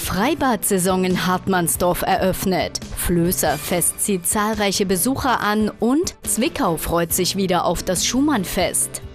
Freibad-Saison in Hartmannsdorf eröffnet. Flößerfest zieht zahlreiche Besucher an und Zwickau freut sich wieder auf das Schumann-Fest.